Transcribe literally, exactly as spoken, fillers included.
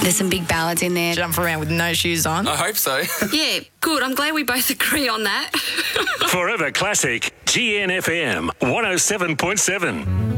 There's some big ballads in there. Jump around with no shoes on. I hope so. Yeah, good. I'm glad we both agree on that. Forever Classic, G N F M, one oh seven point seven.